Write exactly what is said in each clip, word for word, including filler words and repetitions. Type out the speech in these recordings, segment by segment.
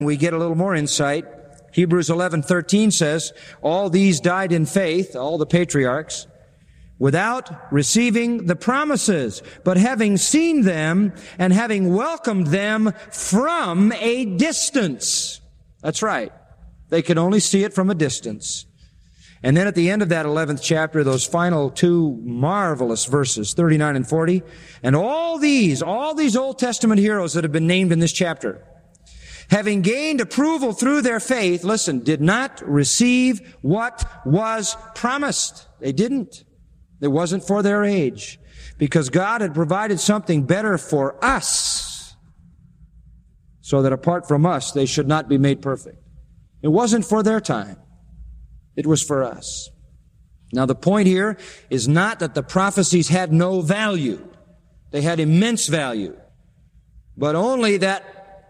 we get a little more insight. Hebrews eleven thirteen says, all these died in faith, all the patriarchs, without receiving the promises, but having seen them and having welcomed them from a distance. That's right. They could only see it from a distance. And then at the end of that eleventh chapter, those final two marvelous verses, thirty-nine and forty, and all these, all these Old Testament heroes that have been named in this chapter, having gained approval through their faith, listen, did not receive what was promised. They didn't. It wasn't for their age, because God had provided something better for us, so that apart from us, they should not be made perfect. It wasn't for their time. It was for us. Now, the point here is not that the prophecies had no value. They had immense value. But only that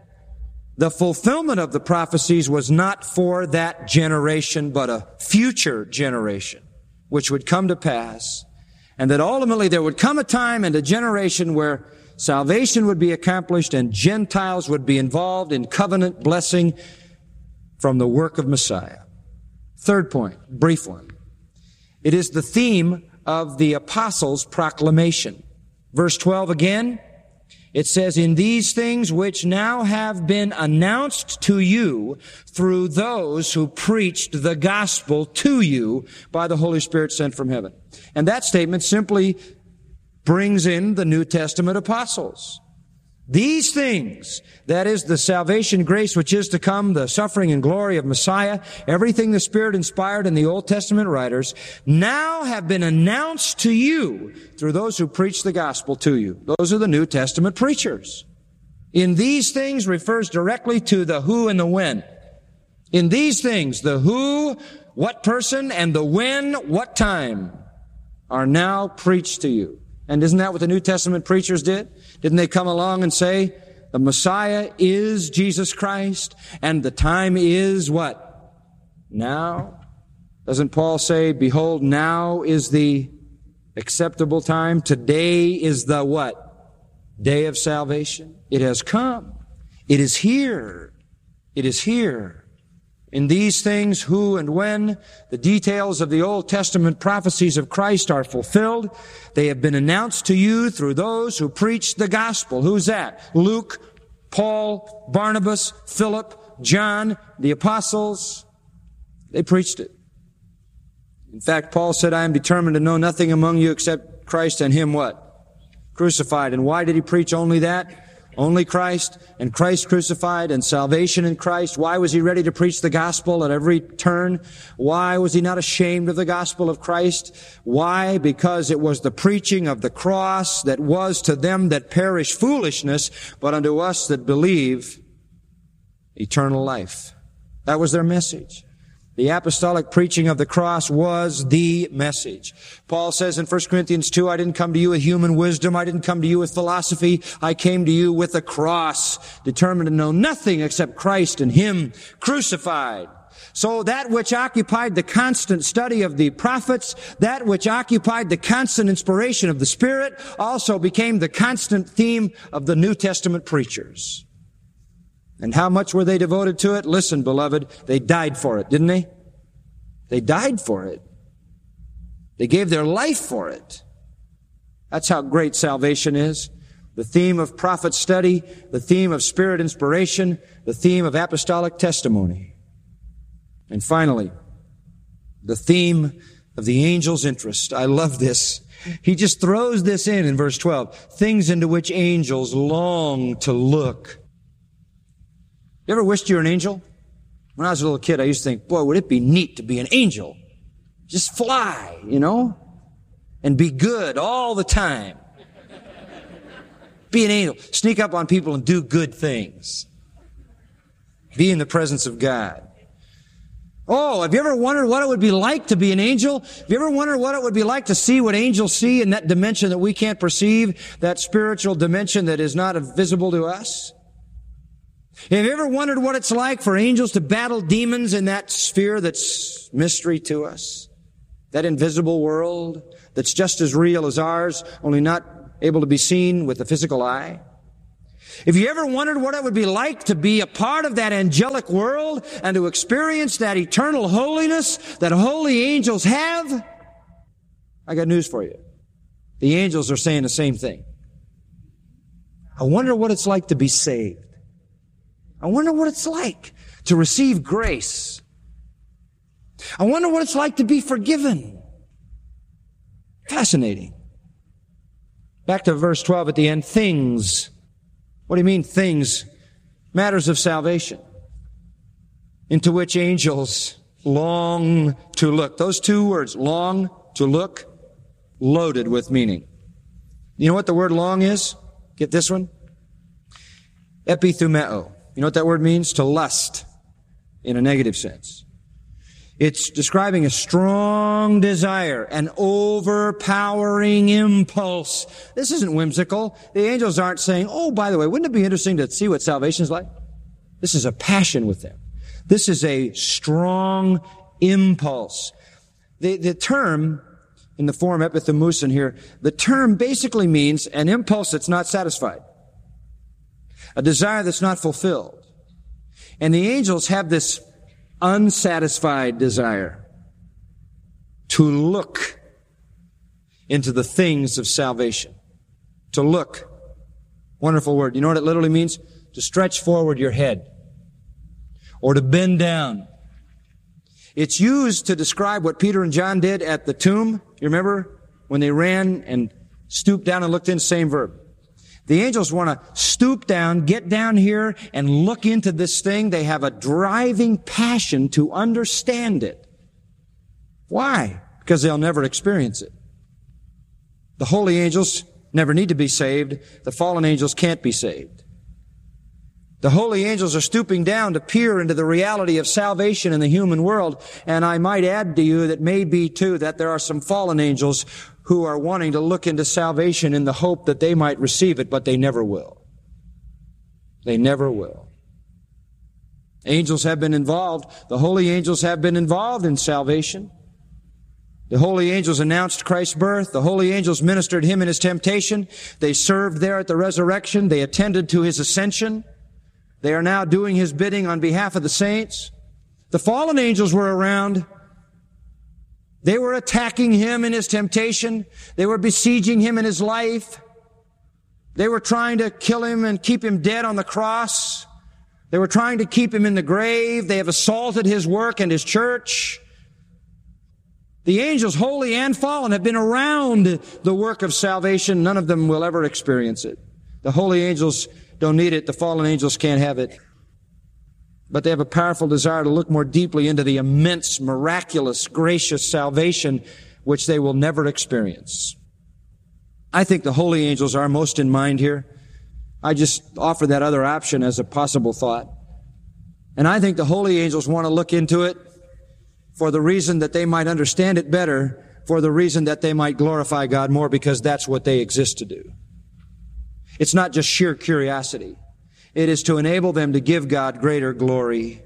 the fulfillment of the prophecies was not for that generation, but a future generation, which would come to pass. And that ultimately there would come a time and a generation where salvation would be accomplished and Gentiles would be involved in covenant blessing from the work of Messiah. Third point, brief one. It is the theme of the apostles' proclamation. Verse twelve again, it says, in these things which now have been announced to you through those who preached the gospel to you by the Holy Spirit sent from heaven. And that statement simply brings in the New Testament apostles. These things, that is the salvation grace which is to come, the suffering and glory of Messiah, everything the Spirit inspired in the Old Testament writers, now have been announced to you through those who preach the gospel to you. Those are the New Testament preachers. In these things refers directly to the who and the when. In these things, the who, what person, and the when, what time, are now preached to you. And isn't that what the New Testament preachers did? Didn't they come along and say, the Messiah is Jesus Christ, and the time is what? Now? Doesn't Paul say, behold, now is the acceptable time? Today is the what? Day of salvation. It has come. It is here. It is here. In these things, who and when the details of the Old Testament prophecies of Christ are fulfilled, they have been announced to you through those who preach the gospel. Who's that? Luke, Paul, Barnabas, Philip, John, the apostles. They preached it. In fact, Paul said, I am determined to know nothing among you except Christ and Him what? Crucified. And why did he preach only that? Only Christ and Christ crucified and salvation in Christ. Why was he ready to preach the gospel at every turn? Why was he not ashamed of the gospel of Christ? Why? Because it was the preaching of the cross that was to them that perish foolishness, but unto us that believe eternal life. That was their message. The apostolic preaching of the cross was the message. Paul says in First Corinthians two, I didn't come to you with human wisdom. I didn't come to you with philosophy. I came to you with the cross, determined to know nothing except Christ and Him crucified. So that which occupied the constant study of the prophets, that which occupied the constant inspiration of the Spirit, also became the constant theme of the New Testament preachers. And how much were they devoted to it? Listen, beloved, they died for it, didn't they? They died for it. They gave their life for it. That's how great salvation is. The theme of prophet study, the theme of Spirit inspiration, the theme of apostolic testimony. And finally, the theme of the angel's interest. I love this. He just throws this in in verse twelve. Things into which angels long to look. You ever wished you were an angel? When I was a little kid, I used to think, boy, would it be neat to be an angel. Just fly, you know, and be good all the time. Be an angel. Sneak up on people and do good things. Be in the presence of God. Oh, have you ever wondered what it would be like to be an angel? Have you ever wondered what it would be like to see what angels see in that dimension that we can't perceive, that spiritual dimension that is not visible to us? Have you ever wondered what it's like for angels to battle demons in that sphere that's mystery to us? That invisible world that's just as real as ours, only not able to be seen with the physical eye? If you ever wondered what it would be like to be a part of that angelic world and to experience that eternal holiness that holy angels have, I got news for you. The angels are saying the same thing. I wonder what it's like to be saved. I wonder what it's like to receive grace. I wonder what it's like to be forgiven. Fascinating. Back to verse twelve at the end. Things. What do you mean things? Matters of salvation, into which angels long to look. Those two words, long to look, loaded with meaning. You know what the word long is? Get this one? Epithumeo. You know what that word means? To lust, in a negative sense. It's describing a strong desire, an overpowering impulse. This isn't whimsical. The angels aren't saying, oh, by the way, wouldn't it be interesting to see what salvation is like? This is a passion with them. This is a strong impulse. The, the term, in the form epithumusin here, the term basically means an impulse that's not satisfied. A desire that's not fulfilled. And the angels have this unsatisfied desire to look into the things of salvation. To look. Wonderful word. You know what it literally means? To stretch forward your head. Or to bend down. It's used to describe what Peter and John did at the tomb. You remember? When they ran and stooped down and looked in, same verb. The angels want to stoop down, get down here, and look into this thing. They have a driving passion to understand it. Why? Because they'll never experience it. The holy angels never need to be saved. The fallen angels can't be saved. The holy angels are stooping down to peer into the reality of salvation in the human world. And I might add to you that may be, too, that there are some fallen angels who are wanting to look into salvation in the hope that they might receive it, but they never will. They never will. Angels have been involved. The holy angels have been involved in salvation. The holy angels announced Christ's birth. The holy angels ministered him in his temptation. They served there at the resurrection. They attended to his ascension. They are now doing his bidding on behalf of the saints. The fallen angels were around. They were attacking him in his temptation. They were besieging him in his life. They were trying to kill him and keep him dead on the cross. They were trying to keep him in the grave. They have assaulted his work and his church. The angels, holy and fallen, have been around the work of salvation. None of them will ever experience it. The holy angels don't need it. The fallen angels can't have it. But they have a powerful desire to look more deeply into the immense, miraculous, gracious salvation which they will never experience. I think the holy angels are most in mind here. I just offer that other option as a possible thought. And I think the holy angels want to look into it for the reason that they might understand it better, for the reason that they might glorify God more, because that's what they exist to do. It's not just sheer curiosity. It is to enable them to give God greater glory.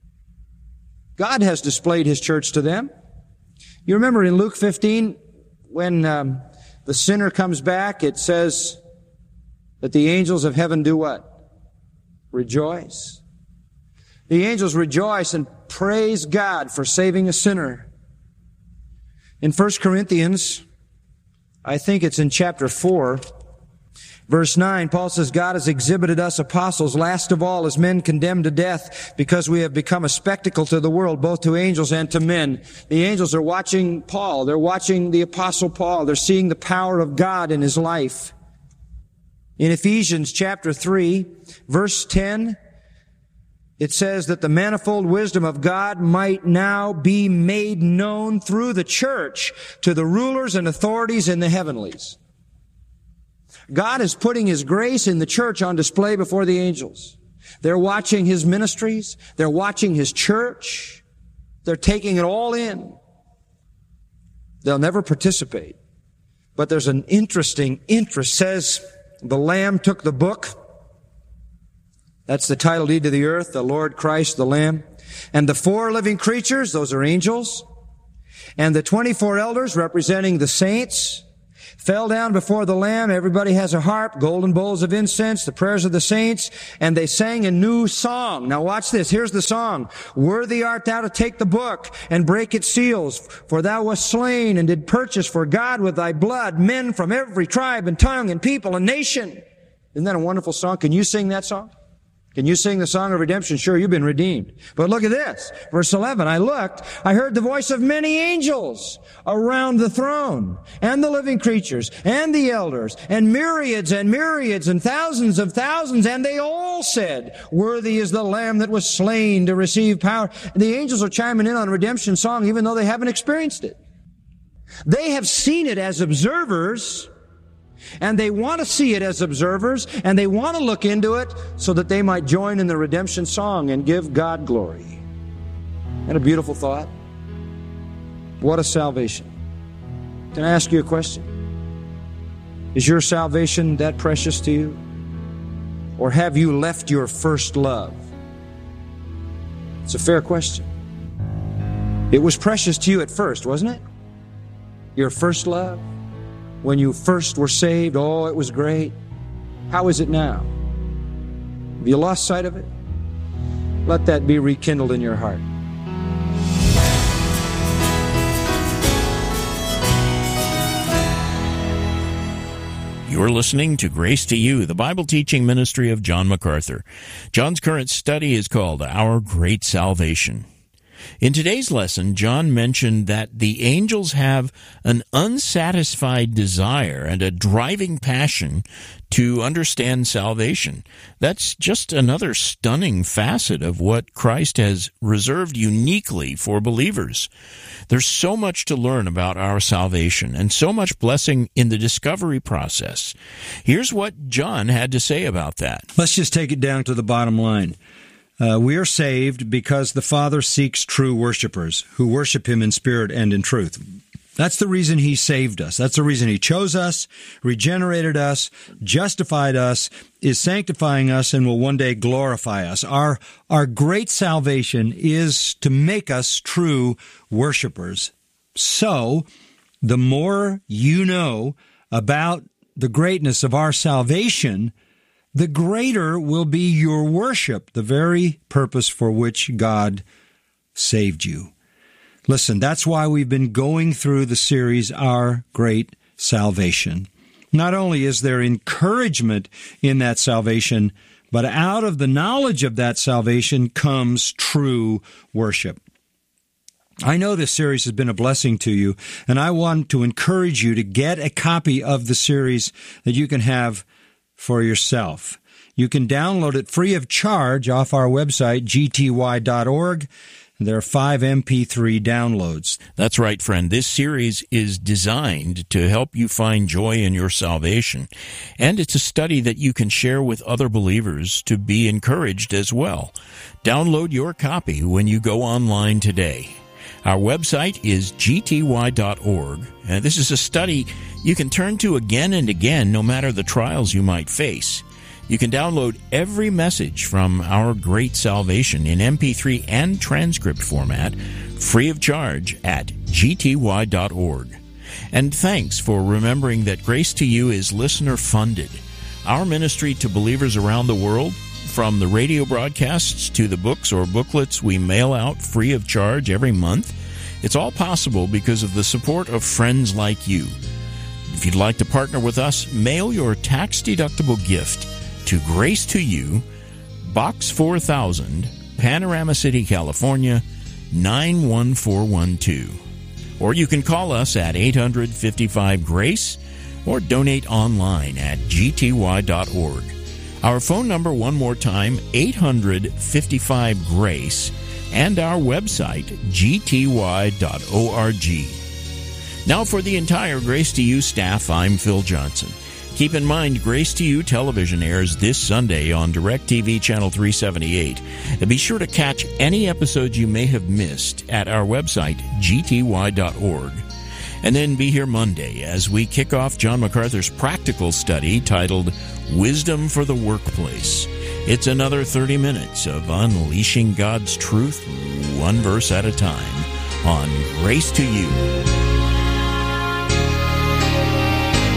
God has displayed his church to them. You remember in Luke fifteen, when um, the sinner comes back, it says that the angels of heaven do what? Rejoice. The angels rejoice and praise God for saving a sinner. In First Corinthians, I think it's in chapter four, verse nine, Paul says, God has exhibited us apostles, last of all, as men condemned to death, because we have become a spectacle to the world, both to angels and to men. The angels are watching Paul. They're watching the apostle Paul. They're seeing the power of God in his life. In Ephesians chapter three, verse ten, it says that the manifold wisdom of God might now be made known through the church to the rulers and authorities in the heavenlies. God is putting his grace in the church on display before the angels. They're watching his ministries. They're watching his church. They're taking it all in. They'll never participate. But there's an interesting interest. It says, the Lamb took the book. That's the title deed to the earth, the Lord Christ, the Lamb. And the four living creatures, those are angels. And the twenty-four elders representing the saints, fell down before the Lamb. Everybody has a harp, golden bowls of incense, the prayers of the saints, and they sang a new song. Now watch this. Here's the song. Worthy art thou to take the book and break its seals, for thou wast slain and did purchase for God with thy blood men from every tribe and tongue and people and nation. Isn't that a wonderful song? Can you sing that song? Can you sing the song of redemption? Sure, you've been redeemed. But look at this. Verse eleven, I looked, I heard the voice of many angels around the throne, and the living creatures, and the elders, and myriads and myriads and thousands of thousands, and they all said, worthy is the Lamb that was slain to receive power. And the angels are chiming in on a redemption song even though they haven't experienced it. They have seen it as observers, and they want to see it as observers, and they want to look into it so that they might join in the redemption song and give God glory. And a beautiful thought. What a salvation. Can I ask you a question? Is your salvation that precious to you? Or have you left your first love? It's a fair question. It was precious to you at first, wasn't it? Your first love? When you first were saved, oh, it was great. How is it now? Have you lost sight of it? Let that be rekindled in your heart. You're listening to Grace to You, the Bible teaching ministry of John MacArthur. John's current study is called Our Great Salvation. In today's lesson, John mentioned that the angels have an unsatisfied desire and a driving passion to understand salvation. That's just another stunning facet of what Christ has reserved uniquely for believers. There's so much to learn about our salvation and so much blessing in the discovery process. Here's what John had to say about that. Let's just take it down to the bottom line. Uh, we are saved because the Father seeks true worshipers who worship Him in spirit and in truth. That's the reason He saved us. That's the reason He chose us, regenerated us, justified us, is sanctifying us, and will one day glorify us. Our, our great salvation is to make us true worshipers. So, the more you know about the greatness of our salvation, the greater will be your worship, the very purpose for which God saved you. Listen, that's why we've been going through the series, Our Great Salvation. Not only is there encouragement in that salvation, but out of the knowledge of that salvation comes true worship. I know this series has been a blessing to you, and I want to encourage you to get a copy of the series that you can have for yourself. You can download it free of charge off our website, g t y dot org. There are five M P three downloads. That's right, friend. This series is designed to help you find joy in your salvation, and it's a study that you can share with other believers to be encouraged as well. Download your copy when you go online today. Our website is g t y dot org, and this is a study you can turn to again and again no matter the trials you might face. You can download every message from Our Great Salvation in M P three and transcript format free of charge at g t y dot org. And thanks for remembering that Grace to You is listener-funded. Our ministry to believers around the world, from the radio broadcasts to the books or booklets we mail out free of charge every month, it's all possible because of the support of friends like you. If you'd like to partner with us, mail your tax-deductible gift to Grace to You, Box four thousand, Panorama City, California, nine one four one two. Or you can call us at eight hundred fifty-five GRACE or donate online at g t y dot org. Our phone number, one more time, eight hundred fifty-five GRACE, and our website, g t y dot org. Now for the entire Grace to You staff, I'm Phil Johnson. Keep in mind, Grace to You television airs this Sunday on DirecTV Channel three seventy-eight. And be sure to catch any episodes you may have missed at our website, g t y dot org. And then be here Monday as we kick off John MacArthur's practical study titled Wisdom for the Workplace. It's another thirty minutes of unleashing God's truth, one verse at a time, on Grace to You.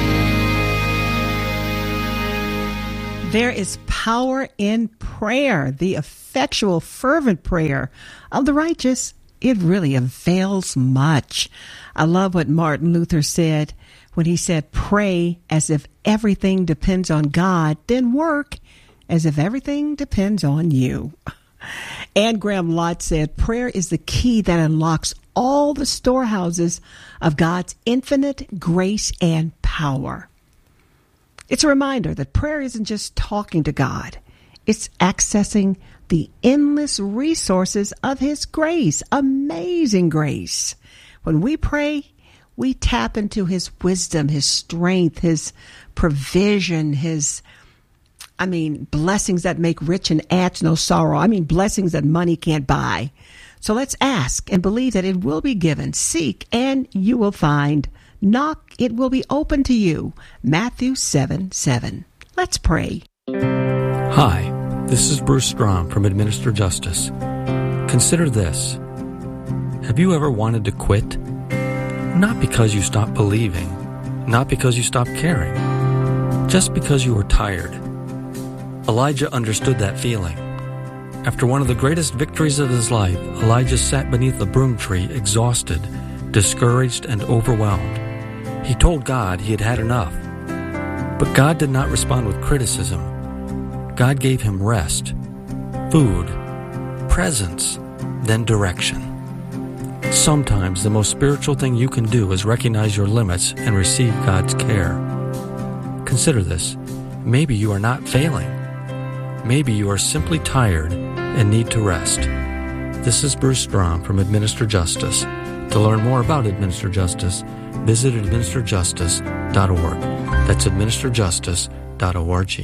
There is power in prayer, the effectual, fervent prayer of the righteous. It really avails much. I love what Martin Luther said when he said, pray as if everything depends on God, then work as if everything depends on you. Anne Graham Lotz said, prayer is the key that unlocks all the storehouses of God's infinite grace and power. It's a reminder that prayer isn't just talking to God. It's accessing the endless resources of His grace, amazing grace. When we pray, we tap into His wisdom, His strength, His provision, His, I mean, blessings that make rich and adds no sorrow. I mean, blessings that money can't buy. So let's ask and believe that it will be given. Seek and you will find. Knock, it will be open to you. Matthew seven seven. Let's pray. Hi, this is Bruce Strom from Administer Justice. Consider this. Have you ever wanted to quit? Not because you stopped believing, not because you stopped caring, just because you were tired. Elijah understood that feeling. After one of the greatest victories of his life, Elijah sat beneath a broom tree, exhausted, discouraged, and overwhelmed. He told God he had had enough. But God did not respond with criticism. God gave him rest, food, presence, then direction. Sometimes the most spiritual thing you can do is recognize your limits and receive God's care. Consider this. Maybe you are not failing. Maybe you are simply tired and need to rest. This is Bruce Strom from Administer Justice. To learn more about Administer Justice, visit administer justice dot org. That's administer justice dot org.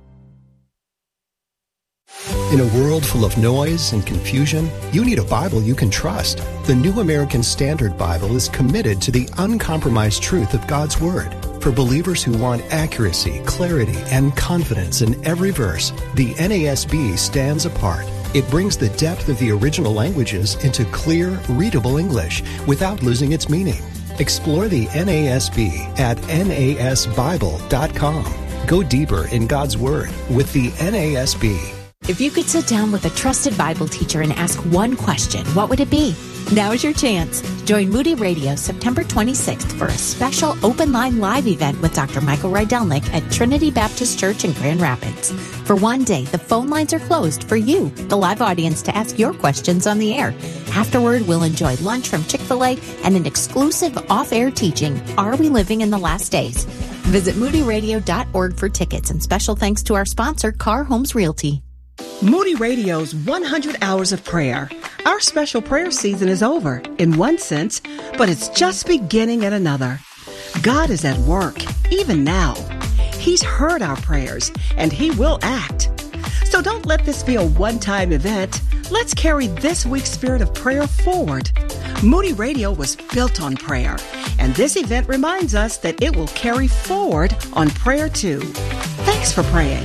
In a world full of noise and confusion, you need a Bible you can trust. The New American Standard Bible is committed to the uncompromised truth of God's Word. For believers who want accuracy, clarity, and confidence in every verse, the N A S B stands apart. It brings the depth of the original languages into clear, readable English without losing its meaning. Explore the N A S B at N A S Bible dot com. Go deeper in God's Word with the N A S B. If you could sit down with a trusted Bible teacher and ask one question, what would it be? Now is your chance. Join Moody Radio September twenty-sixth for a special open line live event with Doctor Michael Rydelnik at Trinity Baptist Church in Grand Rapids. For one day, the phone lines are closed for you, the live audience, to ask your questions on the air. Afterward, we'll enjoy lunch from Chick-fil-A and an exclusive off-air teaching, Are We Living in the Last Days? Visit moody radio dot org for tickets, and special thanks to our sponsor, Car Homes Realty. Moody Radio's one hundred Hours of Prayer. Our special prayer season is over, in one sense, but it's just beginning in another. God is at work, even now. He's heard our prayers, and He will act. So don't let this be a one-time event. Let's carry this week's spirit of prayer forward. Moody Radio was built on prayer, and this event reminds us that it will carry forward on prayer too. Thanks for praying.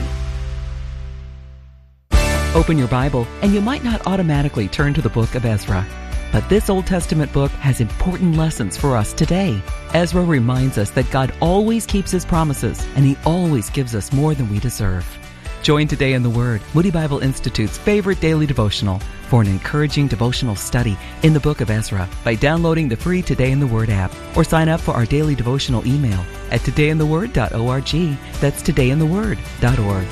Open your Bible, and you might not automatically turn to the book of Ezra. But this Old Testament book has important lessons for us today. Ezra reminds us that God always keeps His promises, and He always gives us more than we deserve. Join Today in the Word, Moody Bible Institute's favorite daily devotional, for an encouraging devotional study in the book of Ezra by downloading the free Today in the Word app, or sign up for our daily devotional email at today in the word dot org. That's today in the word dot org.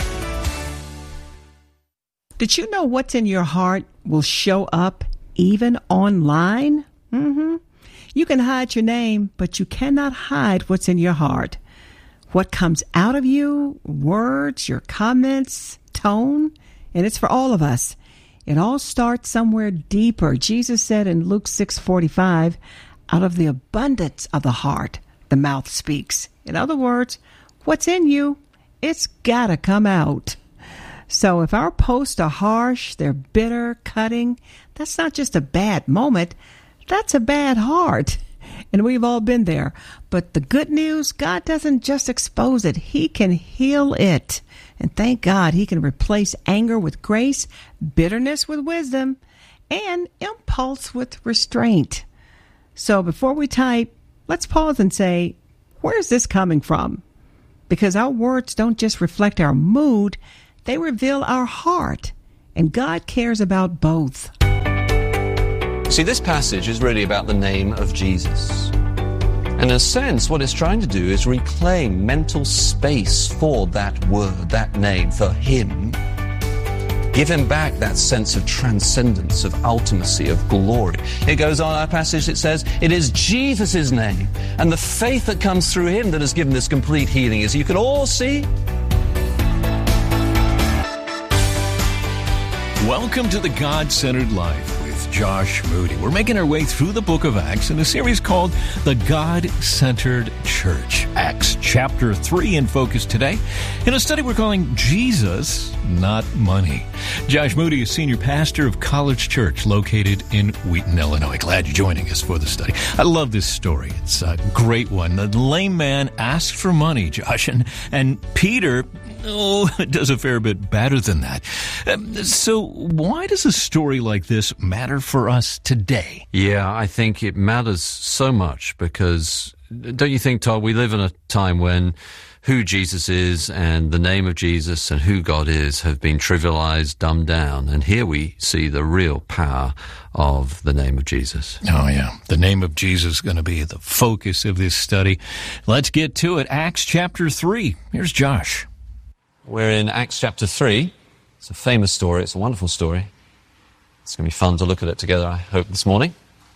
Did you know what's in your heart will show up even online? Mm-hmm. You can hide your name, but you cannot hide what's in your heart. What comes out of you, words, your comments, tone, and it's for all of us. It all starts somewhere deeper. Jesus said in Luke six forty-five, out of the abundance of the heart, the mouth speaks. In other words, what's in you, it's gotta come out. So if our posts are harsh, they're bitter, cutting, that's not just a bad moment, that's a bad heart. And we've all been there. But the good news, God doesn't just expose it. He can heal it. And thank God He can replace anger with grace, bitterness with wisdom, and impulse with restraint. So before we type, let's pause and say, where's this coming from? because our words don't just reflect our mood, they reveal our heart. And God cares about both. See, this passage is really about the name of Jesus. In a sense, what it's trying to do is reclaim mental space for that word, that name, for Him. Give Him back that sense of transcendence, of ultimacy, of glory. It goes on, our passage, it says, it is Jesus' name and the faith that comes through Him that has given this complete healing. As you can all see, welcome to the God-Centered Life with Josh Moody. We're making our way through the book of Acts in a series called The God-Centered Church. Acts chapter three in focus today in a study we're calling Jesus, Not Money. Josh Moody is senior pastor of College Church located in Wheaton, Illinois. Glad you're joining us for the study. I love this story. It's a great one. The lame man asked for money, Josh, and, and Peter... Oh, it does a fair bit better than that. Um, so why does a story like this matter for us today? Yeah, I think it matters so much because, don't you think, Todd, we live in a time when who Jesus is and the name of Jesus and who God is have been trivialized, dumbed down. And here we see the real power of the name of Jesus. Oh, yeah. The name of Jesus is going to be the focus of this study. Let's get to it. Acts chapter three. Here's Josh. We're in Acts chapter three. It's a famous story. It's a wonderful story. It's going to be fun to look at it together, I hope, this morning.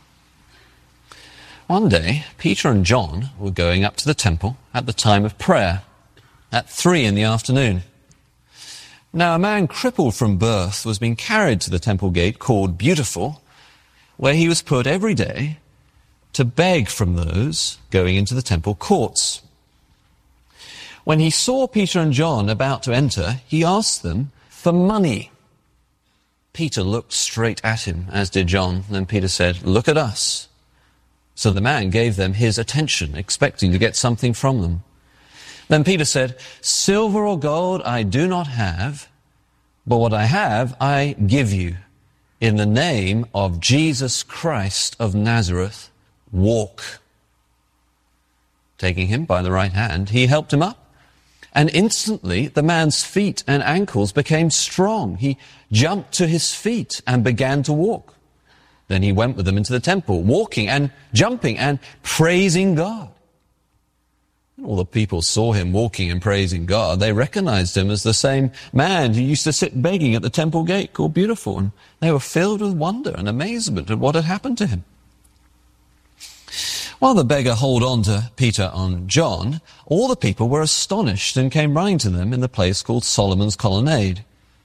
One day, Peter and John were going up to the temple at the time of prayer at three in the afternoon. Now, a man crippled from birth was being carried to the temple gate called Beautiful, where he was put every day to beg from those going into the temple courts. When he saw Peter and John about to enter, he asked them for money. Peter looked straight at him, as did John. Then Peter said, "Look at us." So the man gave them his attention, expecting to get something from them. Then Peter said, "Silver or gold I do not have, but what I have I give you. In the name of Jesus Christ of Nazareth, walk." Taking him by the right hand, he helped him up. And instantly the man's feet and ankles became strong. He jumped to his feet and began to walk. Then he went with them into the temple, walking and jumping and praising God. When all the people saw him walking and praising God, they recognized him as the same man who used to sit begging at the temple gate called Beautiful. And they were filled with wonder and amazement at what had happened to him. While the beggar held on to Peter and John, all the people were astonished and came running to them in the place called Solomon's Colonnade.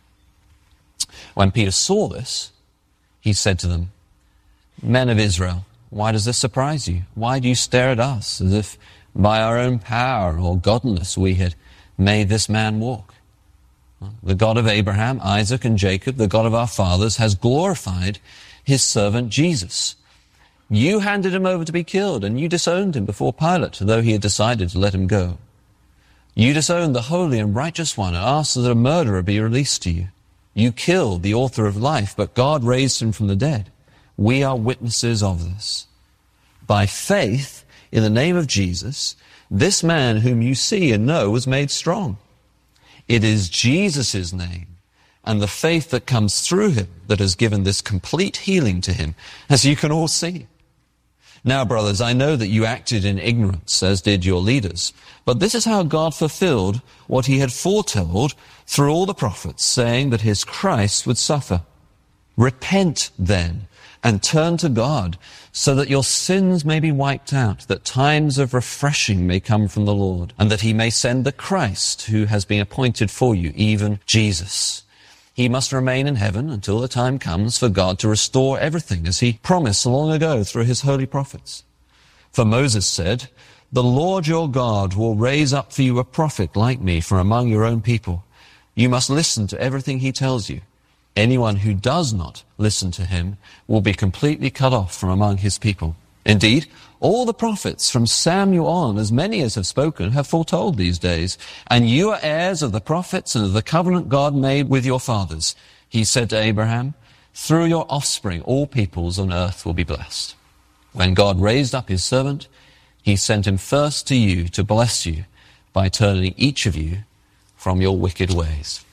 When Peter saw this, he said to them, "Men of Israel, why does this surprise you? Why do you stare at us as if by our own power or godliness we had made this man walk? The God of Abraham, Isaac, and Jacob, the God of our fathers, has glorified his servant Jesus. You handed him over to be killed, and you disowned him before Pilate, though he had decided to let him go. You disowned the holy and righteous one and asked that a murderer be released to you. You killed the author of life, but God raised him from the dead. We are witnesses of this. By faith, in the name of Jesus, this man whom you see and know was made strong. It is Jesus' name and the faith that comes through him that has given this complete healing to him, as you can all see. Now, brothers, I know that you acted in ignorance, as did your leaders. But this is how God fulfilled what he had foretold through all the prophets, saying that his Christ would suffer. Repent, then, and turn to God, so that your sins may be wiped out, that times of refreshing may come from the Lord, and that he may send the Christ who has been appointed for you, even Jesus. He must remain in heaven until the time comes for God to restore everything, as he promised long ago through his holy prophets. For Moses said, "The Lord your God will raise up for you a prophet like me from among your own people. You must listen to everything he tells you. Anyone who does not listen to him will be completely cut off from among his people." Indeed, all the prophets from Samuel on, as many as have spoken, have foretold these days. And you are heirs of the prophets and of the covenant God made with your fathers. He said to Abraham, "Through your offspring all peoples on earth will be blessed." When God raised up his servant, he sent him first to you to bless you, by turning each of you from your wicked ways.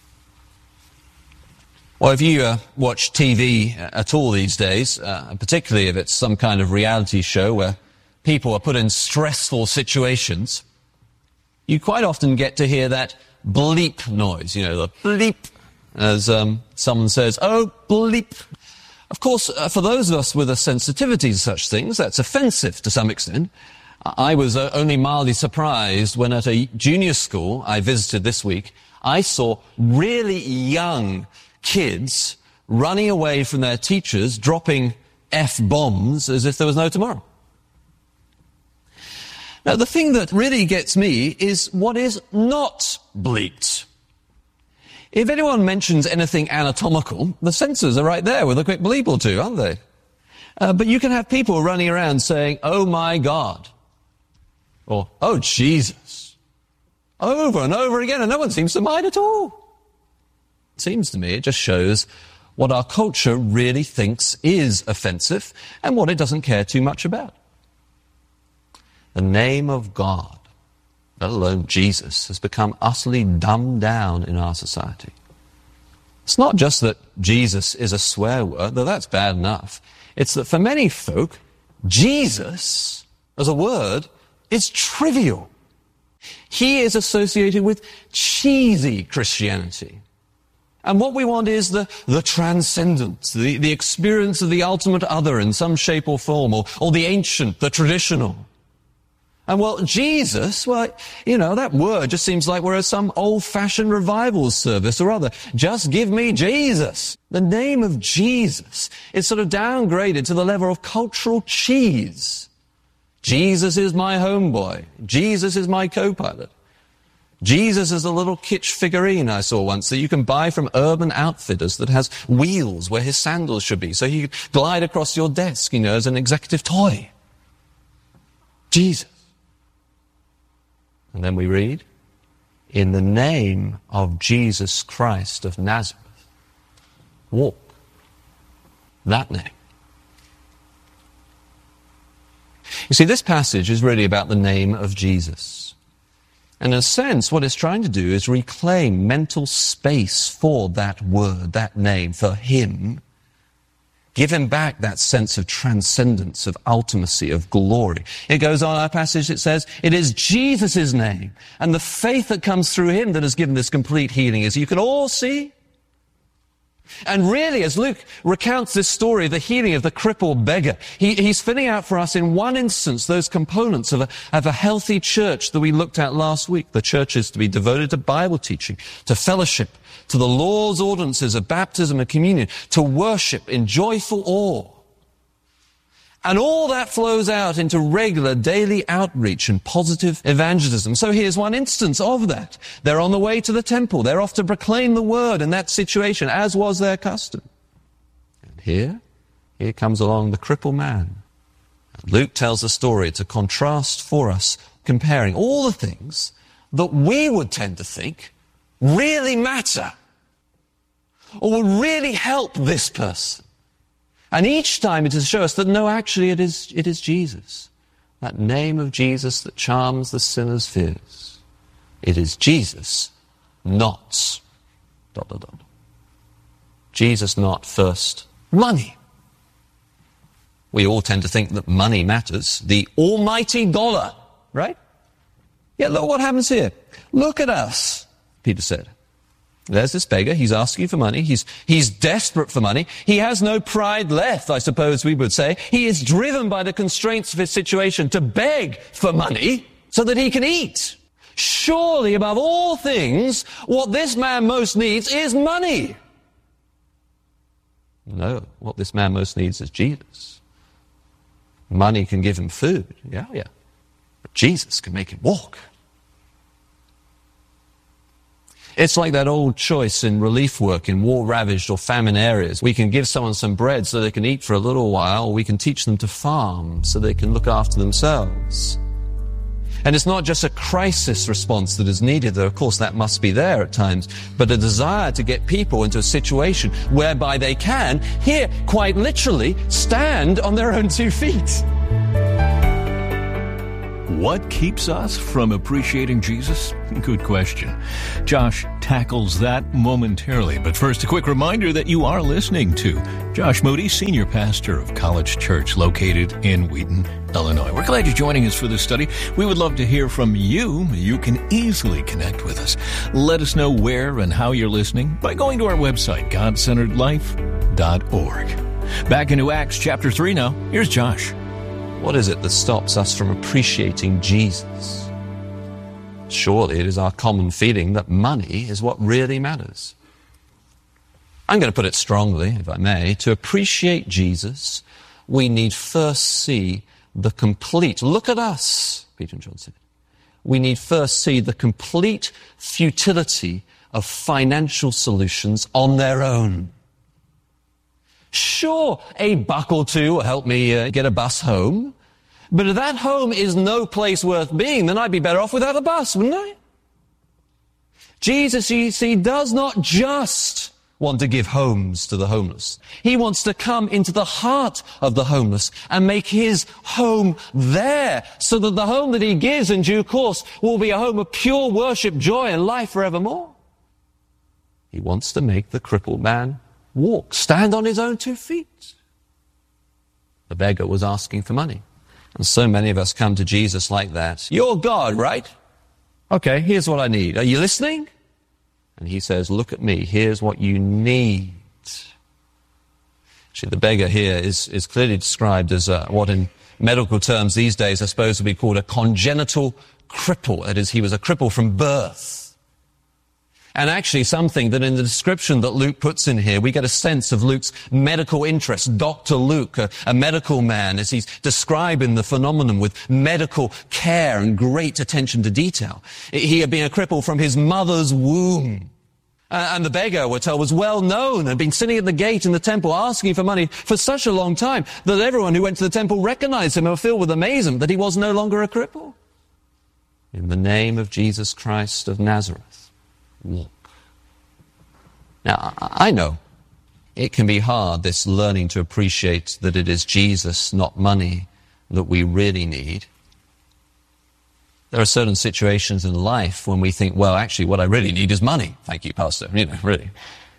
Well, if you uh, watch T V at all these days, uh, particularly if it's some kind of reality show where people are put in stressful situations, you quite often get to hear that bleep noise, you know, the bleep, as um, someone says, oh, bleep. Of course, uh, for those of us with a sensitivity to such things, that's offensive to some extent. I was uh, only mildly surprised when at a junior school I visited this week, I saw really young kids running away from their teachers, dropping F-bombs as if there was no tomorrow. Now, the thing that really gets me is what is not bleeped. If anyone mentions anything anatomical, the censors are right there with a quick bleep or two, aren't they? Uh, but you can have people running around saying, oh my God, or oh Jesus, over and over again, and no one seems to mind at all. It seems to me it just shows what our culture really thinks is offensive and what it doesn't care too much about. The name of God, let alone Jesus, has become utterly dumbed down in our society. It's not just that Jesus is a swear word, though that's bad enough. It's that for many folk, Jesus, as a word, is trivial. He is associated with cheesy Christianity. And what we want is the, the transcendent, the, the experience of the ultimate other in some shape or form, or, or the ancient, the traditional. And well, Jesus, well, you know, that word just seems like we're at some old-fashioned revival service or other. Just give me Jesus. The name of Jesus is sort of downgraded to the level of cultural cheese. Jesus is my homeboy. Jesus is my co-pilot. Jesus is a little kitsch figurine I saw once that you can buy from Urban Outfitters that has wheels where his sandals should be, so he could glide across your desk, you know, as an executive toy. Jesus. And then we read, in the name of Jesus Christ of Nazareth, walk. That name. You see, this passage is really about the name of Jesus. And in a sense, what it's trying to do is reclaim mental space for that word, that name, for him. Give him back that sense of transcendence, of ultimacy, of glory. It goes on, our passage, it says, it is Jesus' name and the faith that comes through him that has given this complete healing, as you can all see. And really, as Luke recounts this story of the healing of the crippled beggar, he, he's filling out for us in one instance those components of a, of a healthy church that we looked at last week. The church is to be devoted to Bible teaching, to fellowship, to the law's ordinances of baptism and communion, to worship in joyful awe. And all that flows out into regular daily outreach and positive evangelism. So here's one instance of that. They're on the way to the temple. They're off to proclaim the word in that situation, as was their custom. And here, here comes along the crippled man. And Luke tells the story to contrast for us, comparing all the things that we would tend to think really matter or would really help this person. And each time it is to show us that no, actually it is, it is Jesus. That name of Jesus that charms the sinner's fears. It is Jesus, not, dot, dot, dot. Jesus, not first, money. We all tend to think that money matters. The almighty dollar, right? Yeah, look what happens here. Look at us, Peter said. There's this beggar, he's asking for money, he's, he's desperate for money, he has no pride left, I suppose we would say. He is driven by the constraints of his situation to beg for money so that he can eat. Surely, above all things, what this man most needs is money. No, what this man most needs is Jesus. Money can give him food, yeah, yeah, but Jesus can make him walk. It's like that old choice in relief work in war-ravaged or famine areas. We can give someone some bread so they can eat for a little while, or we can teach them to farm so they can look after themselves. And it's not just a crisis response that is needed, though of course that must be there at times, but a desire to get people into a situation whereby they can, here, quite literally, stand on their own two feet. What keeps us from appreciating Jesus? Good question. Josh tackles that momentarily. But first, a quick reminder that you are listening to Josh Moody, Senior Pastor of College Church, located in Wheaton, Illinois. We're glad you're joining us for this study. We would love to hear from you. You can easily connect with us. Let us know where and how you're listening by going to our website, god centered life dot org. Back into Acts chapter three now. Here's Josh. What is it that stops us from appreciating Jesus? Surely it is our common feeling that money is what really matters. I'm going to put it strongly, if I may. To appreciate Jesus, we need first see the complete. Look at us, Peter and John said. We need first see the complete futility of financial solutions on their own. Sure, a buck or two will help me uh, get a bus home. But if that home is no place worth being, then I'd be better off without a bus, wouldn't I? Jesus, you see, does not just want to give homes to the homeless. He wants to come into the heart of the homeless and make his home there, so that the home that he gives in due course will be a home of pure worship, joy, and life forevermore. He wants to make the crippled man walk, stand on his own two feet. The beggar was asking for money. And so many of us come to Jesus like that. You're God, right? Okay, here's what I need. Are you listening? And he says, look at me. Here's what you need. Actually, the beggar here is, is clearly described as uh, what in medical terms these days are supposed to be called a congenital cripple. That is, he was a cripple from birth. And actually something that in the description that Luke puts in here, we get a sense of Luke's medical interest. Doctor Luke, a, a medical man, as he's describing the phenomenon with medical care and great attention to detail. He had been a cripple from his mother's womb. Uh, and the beggar, we're told, was well known and had been sitting at the gate in the temple asking for money for such a long time that everyone who went to the temple recognized him and were filled with amazement that he was no longer a cripple. In the name of Jesus Christ of Nazareth, walk. Now, I know it can be hard, this learning to appreciate that it is Jesus, not money, that we really need. There are certain situations in life when we think, well, actually, what I really need is money. Thank you, Pastor. You know, really.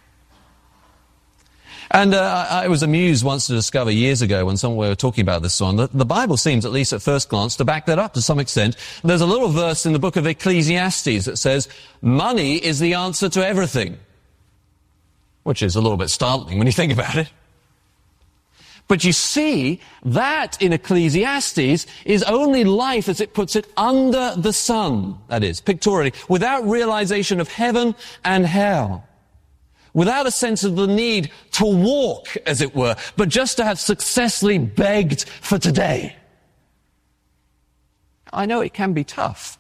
And uh, I was amused once to discover years ago when someone were talking about this one, that the Bible seems, at least at first glance, to back that up to some extent. There's a little verse in the book of Ecclesiastes that says, money is the answer to everything. Which is a little bit startling when you think about it. But you see, that in Ecclesiastes is only life, as it puts it, under the sun. That is, pictorially, without realization of heaven and hell. Without a sense of the need to walk, as it were, but just to have successfully begged for today. I know it can be tough.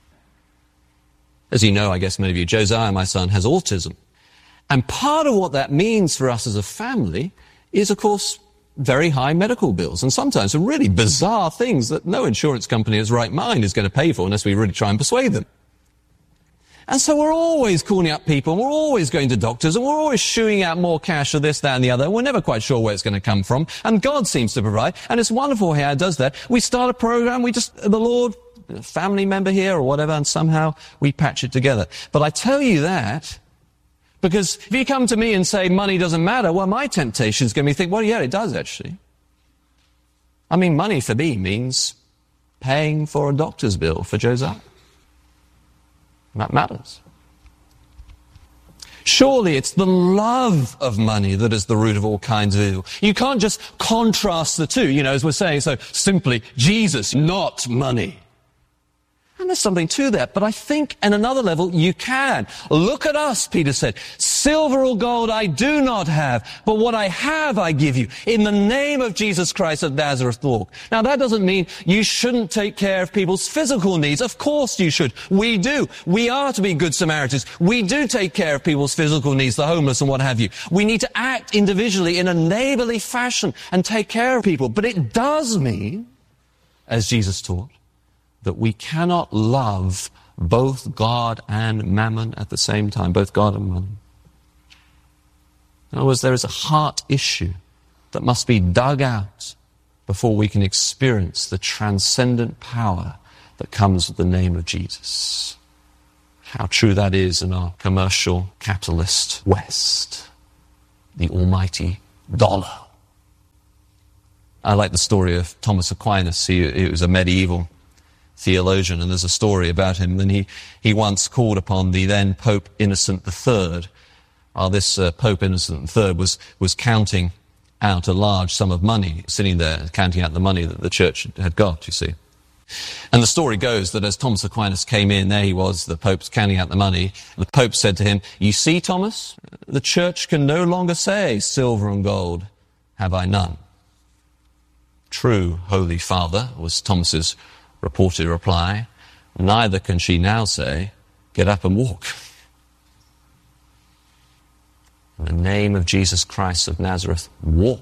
As you know, I guess many of you, Josiah, my son, has autism. And part of what that means for us as a family is, of course, very high medical bills. And sometimes some really bizarre things that no insurance company in its right mind is going to pay for unless we really try and persuade them. And so we're always calling up people, and we're always going to doctors, and we're always shooing out more cash for this, that, and the other. And we're never quite sure where it's going to come from. And God seems to provide. And it's wonderful how He does that. We start a program, we just, the Lord, a family member here or whatever, and somehow we patch it together. But I tell you that because if you come to me and say money doesn't matter, well, my temptation is going to be think, well, yeah, it does actually. I mean, money for me means paying for a doctor's bill for Josiah. That matters. Surely it's the love of money that is the root of all kinds of evil. You can't just contrast the two, you know, as we're saying, so simply Jesus, not money. And there's something to that, but I think at another level you can. Look at us, Peter said. Silver or gold I do not have, but what I have I give you. In the name of Jesus Christ of Nazareth, walk. Now that doesn't mean you shouldn't take care of people's physical needs. Of course you should. We do. We are to be good Samaritans. We do take care of people's physical needs, the homeless and what have you. We need to act individually in a neighborly fashion and take care of people. But it does mean, as Jesus taught, that we cannot love both God and mammon at the same time, both God and money. In other words, there is a heart issue that must be dug out before we can experience the transcendent power that comes with the name of Jesus. How true that is in our commercial capitalist West. The almighty dollar. I like the story of Thomas Aquinas. He, he was a medieval theologian, and there's a story about him. And he, he once called upon the then Pope Innocent the Third. While this uh, Pope Innocent the Third was, was counting out a large sum of money, sitting there counting out the money that the church had got, you see. And the story goes that as Thomas Aquinas came in, there he was, the Pope's counting out the money. The Pope said to him, "You see, Thomas, the church can no longer say, 'Silver and gold have I none.'" "True, Holy Father," was Thomas's reported reply. "Neither can she now say, 'Get up and walk.'" In the name of Jesus Christ of Nazareth, walk.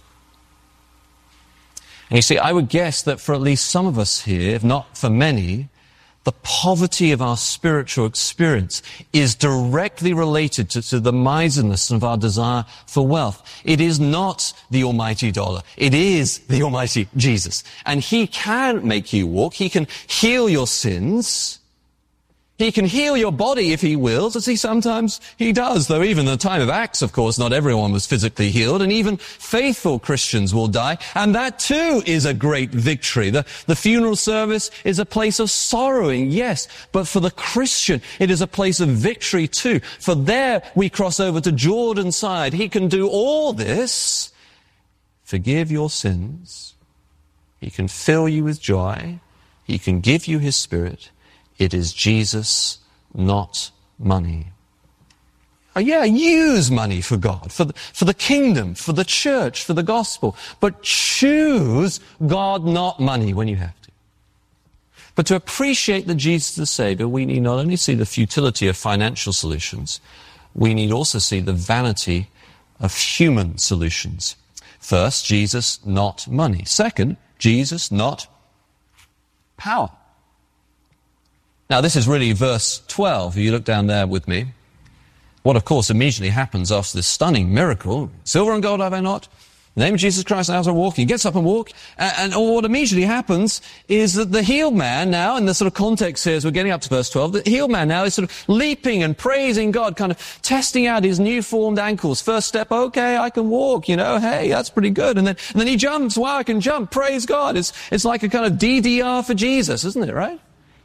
And you see, I would guess that for at least some of us here, if not for many, the poverty of our spiritual experience is directly related to, to the miserliness of our desire for wealth. It is not the almighty dollar. It is the almighty Jesus. And he can make you walk. He can heal your sins. He can heal your body if he wills, as he sometimes he does, though even in the time of Acts, of course, not everyone was physically healed, and even faithful Christians will die, and that too is a great victory. The, the funeral service is a place of sorrowing, yes, but for the Christian, it is a place of victory too. For there we cross over to Jordan's side. He can do all this, forgive your sins, he can fill you with joy, he can give you his Spirit. It is Jesus, not money. Oh, yeah, use money for God, for the, for the kingdom, for the church, for the gospel. But choose God, not money, when you have to. But to appreciate that Jesus is the Savior, we need not only see the futility of financial solutions, we need also see the vanity of human solutions. First, Jesus, not money. Second, Jesus, not power. Now, this is really verse twelve. If you look down there with me, what, of course, immediately happens after this stunning miracle, "Silver and gold have I not. In the name of Jesus Christ, I will walk." He gets up and walk. And, and what immediately happens is that the healed man now, in the sort of context here as we're getting up to verse twelve, the healed man now is sort of leaping and praising God, kind of testing out his new-formed ankles. First step, okay, I can walk, you know, hey, that's pretty good. And then, and then he jumps, wow, I can jump, praise God. It's, it's like a kind of D D R for Jesus, isn't it, right?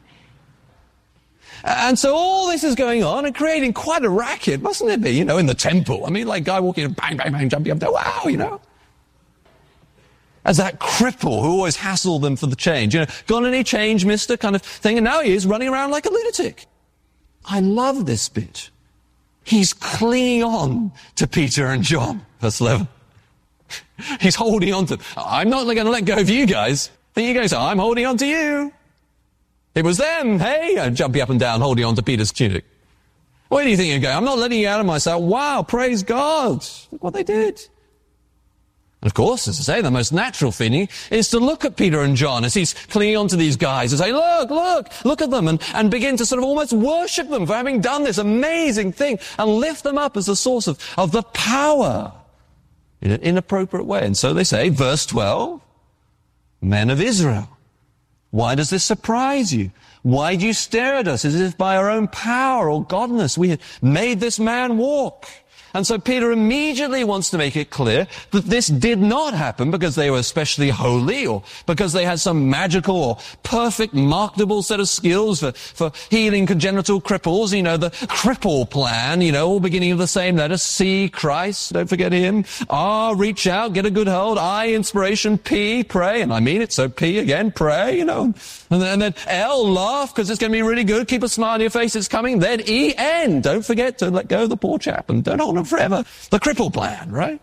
And so all this is going on and creating quite a racket, mustn't it be, you know, in the temple. I mean, like guy walking and bang, bang, bang, jumping up there, wow, you know. As that cripple who always hassled them for the change, you know, got any change, mister, kind of thing, and now he is running around like a lunatic. I love this bit. He's clinging on to Peter and John, verse eleven. He's holding on to them. I'm not going to let go of you guys. Then you go, so I'm holding on to you. It was them, hey, I'm jumping up and down, holding on to Peter's tunic. Where do you think you're going? I'm not letting you out of myself. Wow, praise God. Look what they did. And of course, as I say, the most natural feeling is to look at Peter and John as he's clinging on to these guys and say, look, look, look at them, and, and begin to sort of almost worship them for having done this amazing thing and lift them up as the source of, of the power in an inappropriate way. And so they say, verse twelve, men of Israel. Why does this surprise you? Why do you stare at us as if by our own power or godliness we had made this man walk? And so Peter immediately wants to make it clear that this did not happen because they were especially holy or because they had some magical or perfect marketable set of skills for, for healing congenital cripples. You know, the cripple plan, you know, all beginning of the same letter. C, Christ, don't forget him. R, reach out, get a good hold. I, inspiration. P, pray, and I mean it, so P again, pray, you know. And then, and then L, laugh, because it's going to be really good. Keep a smile on your face, it's coming. Then E, N, don't forget to let go of the poor chap and don't hold him forever. The cripple plan, right?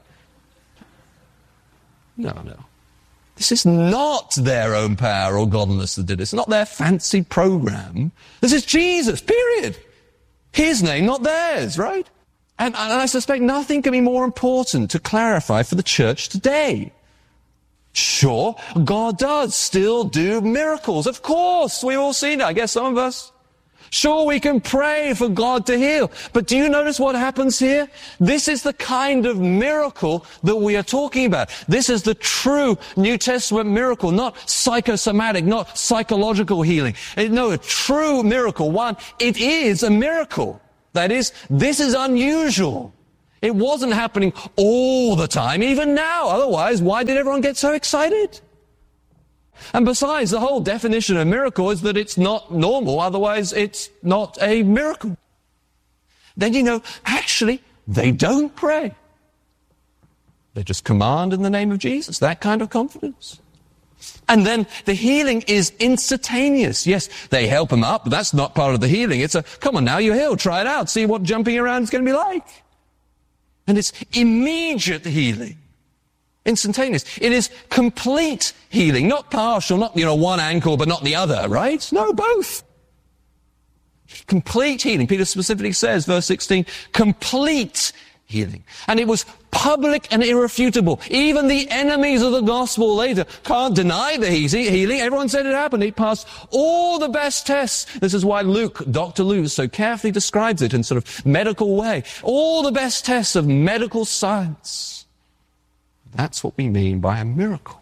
No, no. This is not their own power or godliness that did it. It's not their fancy program. This is Jesus, period. His name, not theirs, right? And, and I suspect nothing can be more important to clarify for the church today. Sure, God does still do miracles. Of course, we've all seen it. I guess some of us. Sure, we can pray for God to heal. But do you notice what happens here? This is the kind of miracle that we are talking about. This is the true New Testament miracle, not psychosomatic, not psychological healing. No, a true miracle. One, it is a miracle. That is, this is unusual. It wasn't happening all the time, even now. Otherwise, why did everyone get so excited? And besides, the whole definition of miracle is that it's not normal, otherwise it's not a miracle. Then you know, actually, they don't pray. They just command in the name of Jesus, that kind of confidence. And then the healing is instantaneous. Yes, they help him up, but that's not part of the healing. It's a, come on now, you're healed, try it out, see what jumping around is going to be like. And it's immediate healing. Instantaneous. It is complete healing, not partial, not, you know, one ankle but not the other, right? No, both. Complete healing. Peter specifically says, verse sixteen, complete healing. And it was public and irrefutable. Even the enemies of the gospel later can't deny the healing. Everyone said it happened. It passed all the best tests. This is why Luke, Doctor Luke, so carefully describes it in sort of medical way. All the best tests of medical science. That's what we mean by a miracle.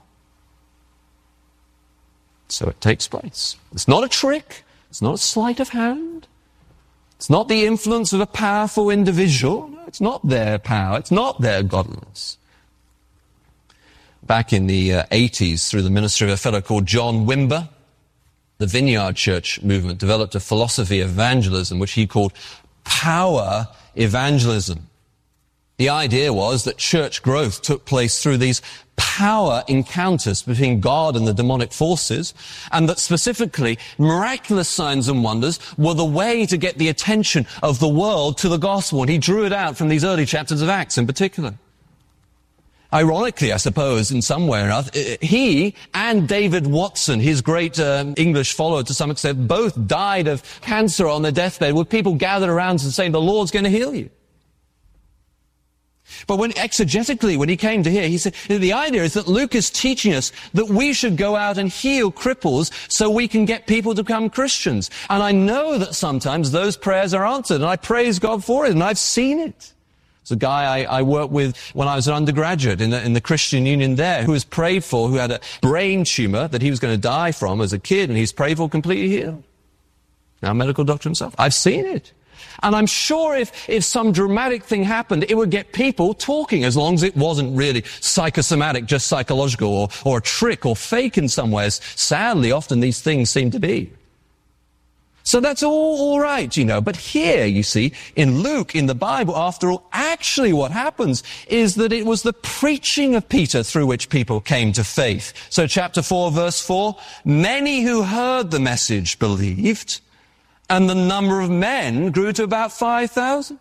So it takes place. It's not a trick. It's not a sleight of hand. It's not the influence of a powerful individual. No, it's not their power. It's not their godliness. Back in the uh, eighties, through the ministry of a fellow called John Wimber, the Vineyard Church movement developed a philosophy of evangelism, which he called power evangelism. The idea was that church growth took place through these power encounters between God and the demonic forces, and that specifically miraculous signs and wonders were the way to get the attention of the world to the gospel. And he drew it out from these early chapters of Acts in particular. Ironically, I suppose, in some way or other, he and David Watson, his great um, English follower to some extent, both died of cancer on their deathbed with people gathered around and saying, the Lord's going to heal you. But when exegetically, when he came to here, he said, the idea is that Luke is teaching us that we should go out and heal cripples so we can get people to become Christians. And I know that sometimes those prayers are answered, and I praise God for it, and I've seen it. There's a guy I, I worked with when I was an undergraduate in the, in the Christian Union there, who was prayed for, who had a brain tumor that he was going to die from as a kid, and he's prayed for, completely healed. Now a medical doctor himself. I've seen it. And I'm sure if, if some dramatic thing happened, it would get people talking, as long as it wasn't really psychosomatic, just psychological, or, or a trick or fake in some ways. Sadly, often these things seem to be. So that's all, all right, you know. But here, you see, in Luke, in the Bible, after all, actually what happens is that it was the preaching of Peter through which people came to faith. So chapter four, verse four, many who heard the message believed, and the number of men grew to about five thousand.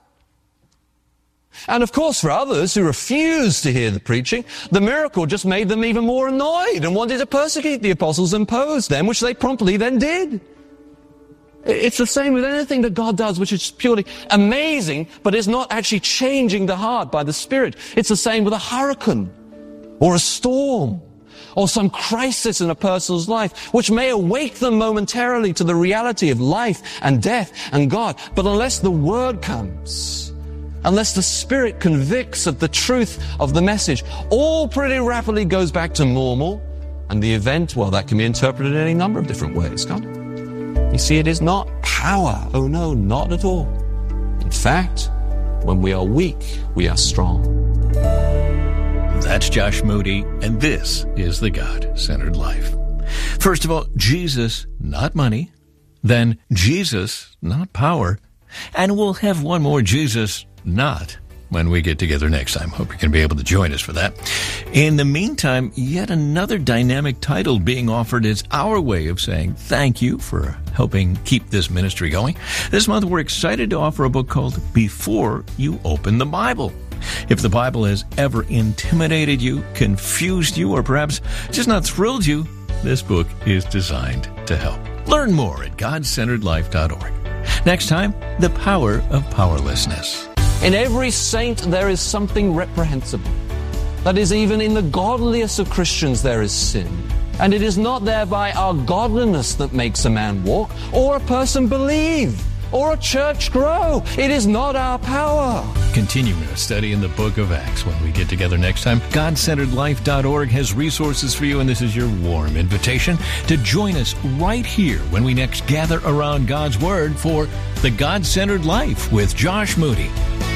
And of course, for others who refused to hear the preaching, the miracle just made them even more annoyed and wanted to persecute the apostles and oppose them, which they promptly then did. It's the same with anything that God does, which is purely amazing, but is not actually changing the heart by the Spirit. It's the same with a hurricane or a storm, or some crisis in a person's life, which may awake them momentarily to the reality of life and death and God. But unless the Word comes, unless the Spirit convicts of the truth of the message, all pretty rapidly goes back to normal. And the event, well, that can be interpreted in any number of different ways, can't it? You see, it is not power. Oh no, not at all. In fact, when we are weak, we are strong. That's Josh Moody, and this is The God-Centered Life. First of all, Jesus, not money. Then Jesus, not power. And we'll have one more Jesus, not, when we get together next time. Hope you can be able to join us for that. In the meantime, yet another dynamic title being offered is our way of saying thank you for helping keep this ministry going. This month, we're excited to offer a book called Before You Open the Bible. If the Bible has ever intimidated you, confused you, or perhaps just not thrilled you, this book is designed to help. Learn more at god centered life dot org. Next time, the power of powerlessness. In every saint there is something reprehensible. That is, even in the godliest of Christians there is sin. And it is not thereby our godliness that makes a man walk, or a person believe, or a church grow. It is not our power. Continuing our study in the book of Acts when we get together next time. God Centered Life dot org has resources for you, and this is your warm invitation to join us right here when we next gather around God's Word for The God-Centered Life with Josh Moody.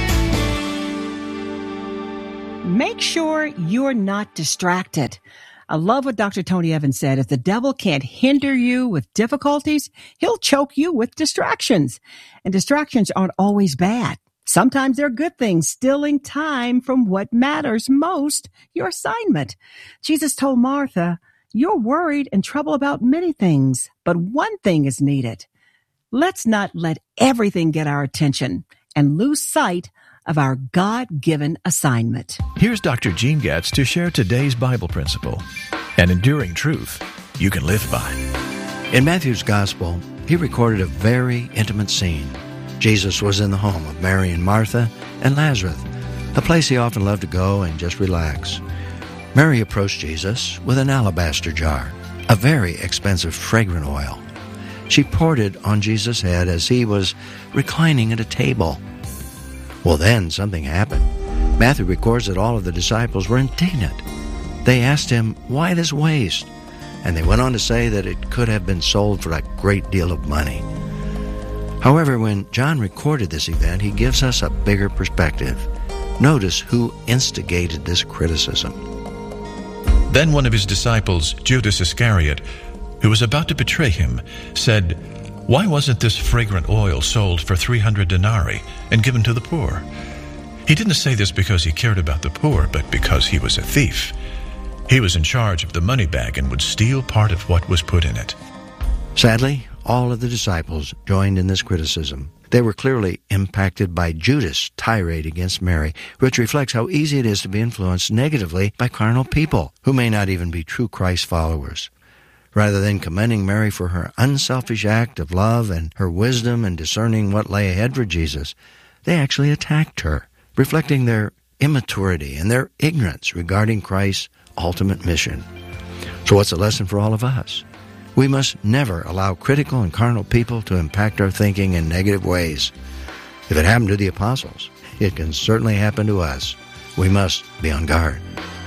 Make sure you're not distracted. I love what Doctor Tony Evans said. If the devil can't hinder you with difficulties, he'll choke you with distractions. And distractions aren't always bad. Sometimes they're good things, stealing time from what matters most, your assignment. Jesus told Martha, you're worried and troubled about many things, but one thing is needed. Let's not let everything get our attention and lose sight of our God-given assignment. Here's Doctor Gene Getz to share today's Bible principle, an enduring truth you can live by. In Matthew's Gospel, he recorded a very intimate scene. Jesus was in the home of Mary and Martha and Lazarus, a place he often loved to go and just relax. Mary approached Jesus with an alabaster jar, a very expensive fragrant oil. She poured it on Jesus' head as he was reclining at a table. Well, then something happened. Matthew records that all of the disciples were indignant. They asked him, why this waste? And they went on to say that it could have been sold for a great deal of money. However, when John recorded this event, he gives us a bigger perspective. Notice who instigated this criticism. Then one of his disciples, Judas Iscariot, who was about to betray him, said, why wasn't this fragrant oil sold for three hundred denarii and given to the poor? He didn't say this because he cared about the poor, but because he was a thief. He was in charge of the money bag and would steal part of what was put in it. Sadly, all of the disciples joined in this criticism. They were clearly impacted by Judas' tirade against Mary, which reflects how easy it is to be influenced negatively by carnal people who may not even be true Christ followers. Rather than commending Mary for her unselfish act of love and her wisdom in discerning what lay ahead for Jesus, they actually attacked her, reflecting their immaturity and their ignorance regarding Christ's ultimate mission. So what's the lesson for all of us? We must never allow critical and carnal people to impact our thinking in negative ways. If it happened to the apostles, it can certainly happen to us. We must be on guard.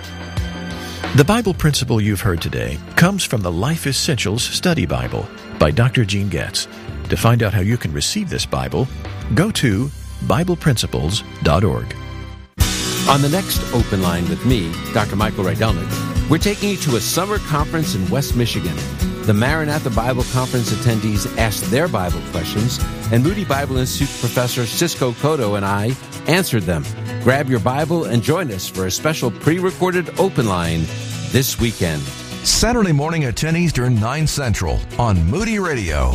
The Bible principle you've heard today comes from the Life Essentials Study Bible by Doctor Gene Getz. To find out how you can receive this Bible, go to Bible Principles dot org. On the next Open Line with me, Doctor Michael Rydelnik, we're taking you to a summer conference in West Michigan. The Maranatha Bible Conference attendees asked their Bible questions, and Moody Bible Institute Professor Cisco Cotto and I answered them. Grab your Bible and join us for a special pre-recorded Open Line this weekend. Saturday morning at ten Eastern, nine Central on Moody Radio.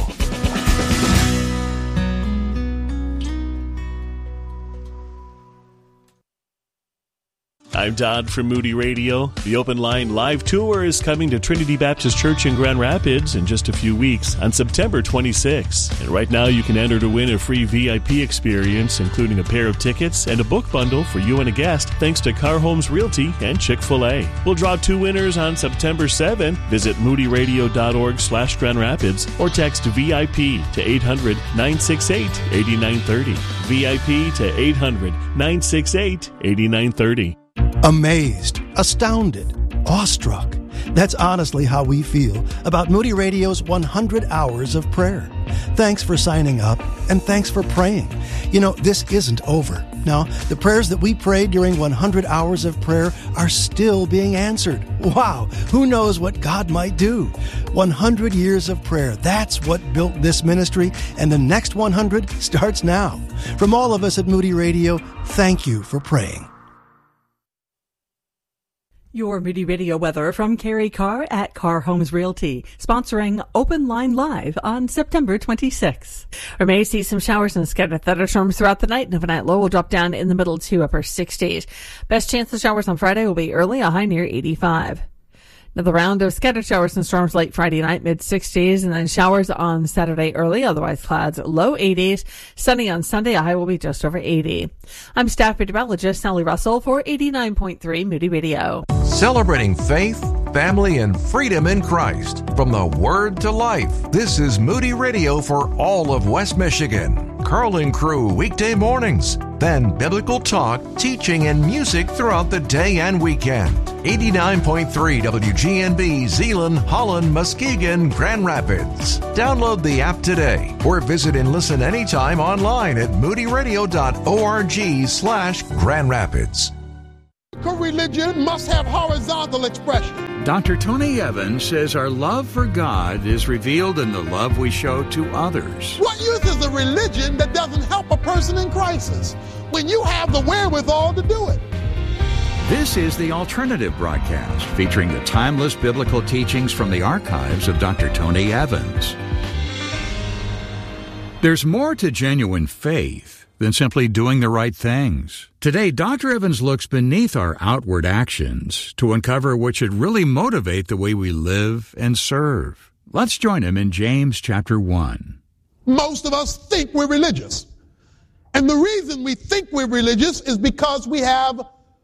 I'm Todd from Moody Radio. The Open Line Live Tour is coming to Trinity Baptist Church in Grand Rapids in just a few weeks on September twenty-sixth. And right now you can enter to win a free V I P experience, including a pair of tickets and a book bundle for you and a guest, thanks to Car Homes Realty and Chick-fil-A. We'll draw two winners on September seventh. Visit moody radio dot org slash Grand Rapids or text V I P to eight hundred, nine six eight, eight nine three zero. V I P to eight hundred, nine six eight, eight nine three zero. Amazed, astounded, awestruck. That's honestly how we feel about Moody Radio's one hundred hours of prayer. Thanks for signing up, and thanks for praying. You know, this isn't over. Now, the prayers that we prayed during one hundred hours of prayer are still being answered. Wow, who knows what God might do? one hundred years of prayer, that's what built this ministry, and the next one hundred starts now. From all of us at Moody Radio, thank you for praying. Your Moody Radio weather from Carrie Carr at Car Homes Realty, sponsoring Open Line Live on September twenty-sixth. We may see some showers and scattered thunderstorms throughout the night, and overnight low will drop down in the middle to upper sixties. Best chance of showers on Friday will be early, a high near eighty-five. Another round of scattered showers and storms late Friday night, mid sixties, and then showers on Saturday early, otherwise clouds, low eighties. Sunny on Sunday, a high will be just over eighty. I'm staff meteorologist Sally Russell for eighty-nine point three Moody Radio. Celebrating faith, family, and freedom in Christ. From the Word to Life, this is Moody Radio for all of West Michigan. Carl and Crew weekday mornings. Then biblical talk, teaching, and music throughout the day and weekend. eighty-nine point three W G N B, Zeeland, Holland, Muskegon, Grand Rapids. Download the app today or visit and listen anytime online at moodyradio.org slash Grand Rapids. Religion must have horizontal expression. Doctor Tony Evans says our love for God is revealed in the love we show to others. What use is a religion that doesn't help a person in crisis when you have the wherewithal to do it? This is the Alternative Broadcast, featuring the timeless biblical teachings from the archives of Doctor Tony Evans. There's more to genuine faith than simply doing the right things. Today, Doctor Evans looks beneath our outward actions to uncover what should really motivate the way we live and serve. Let's join him in James chapter one. Most of us think we're religious. And the reason we think we're religious is because we have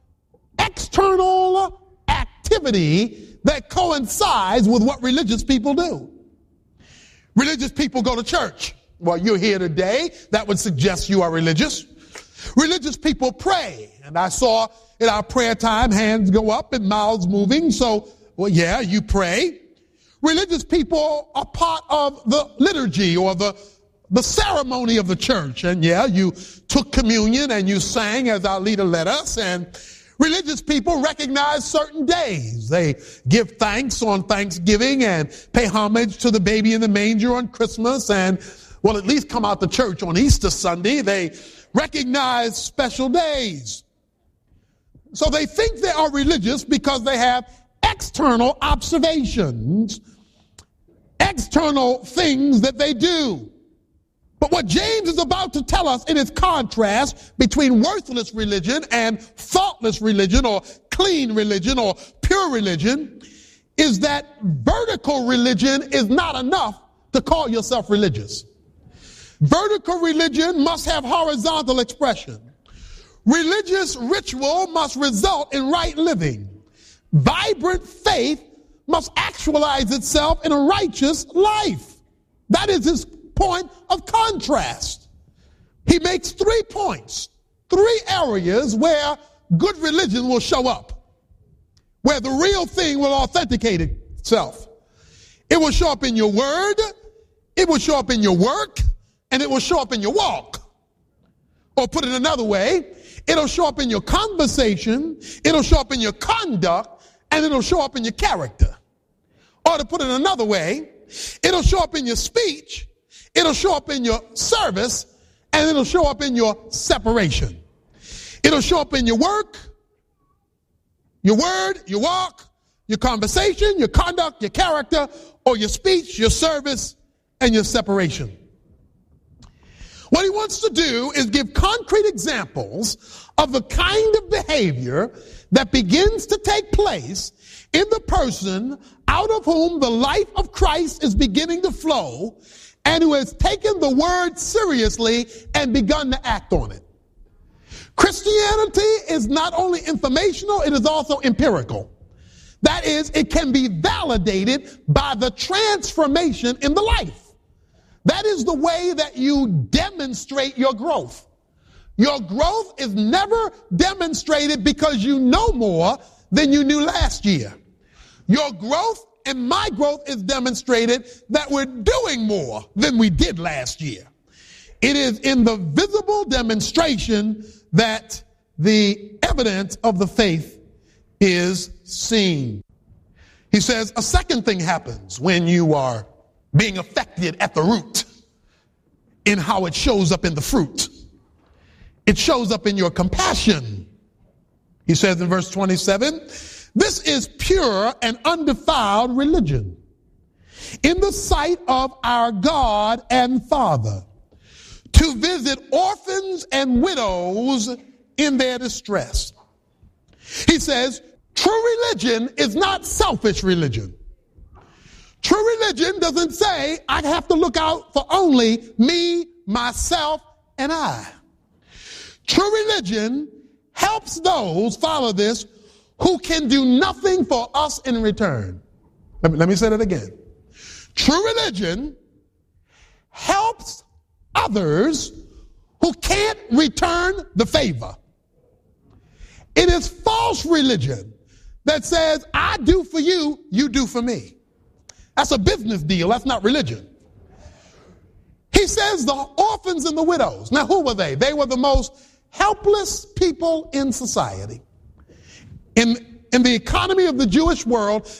external activity that coincides with what religious people do. Religious people go to church. Well, you're here today. That would suggest you are religious. Religious people pray. And I saw in our prayer time hands go up and mouths moving. So, well, yeah, you pray. Religious people are part of the liturgy or the, the ceremony of the church. And yeah, you took communion and you sang as our leader led us. And religious people recognize certain days. They give thanks on Thanksgiving and pay homage to the baby in the manger on Christmas, and well, at least come out to church on Easter Sunday. They recognize special days. So they think they are religious because they have external observations, external things that they do. But what James is about to tell us in its contrast between worthless religion and faultless religion or clean religion or pure religion is that vertical religion is not enough to call yourself religious. Vertical religion must have horizontal expression. Religious ritual must result in right living. Vibrant faith must actualize itself in a righteous life. That is his point of contrast. He makes three points, three areas where good religion will show up, where the real thing will authenticate itself. It will show up in your word, it will show up in your work, and it will show up in your walk. Or put it another way, it'll show up in your conversation, it'll show up in your conduct, and it'll show up in your character. Or to put it another way, it'll show up in your speech, it'll show up in your service, and it'll show up in your separation. It'll show up in your work, your word, your walk, your conversation, your conduct, your character, or your speech, your service, and your separation. What he wants to do is give concrete examples of the kind of behavior that begins to take place in the person out of whom the life of Christ is beginning to flow and who has taken the word seriously and begun to act on it. Christianity is not only informational, it is also empirical. That is, it can be validated by the transformation in the life. That is the way that you demonstrate your growth. Your growth is never demonstrated because you know more than you knew last year. Your growth and my growth is demonstrated that we're doing more than we did last year. It is in the visible demonstration that the evidence of the faith is seen. He says a second thing happens when you are being affected at the root in how it shows up in the fruit. It shows up in your compassion. He says in verse twenty-seven, this is pure and undefiled religion in the sight of our God and Father, to visit orphans and widows in their distress. He says, true religion is not selfish religion. True religion doesn't say I have to look out for only me, myself, and I. True religion helps those, follow this, who can do nothing for us in return. Let me, let me say that again. True religion helps others who can't return the favor. It is false religion that says, I do for you, you do for me. That's a business deal. That's not religion. He says the orphans and the widows. Now, who were they? They were the most helpless people in society. In, in the economy of the Jewish world,